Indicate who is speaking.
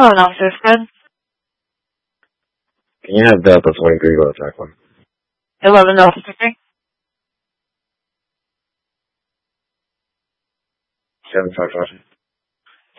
Speaker 1: Hello, officer Fred.
Speaker 2: Can you have Delta 23 go attack one?
Speaker 1: 11 Delta 23.
Speaker 2: 755.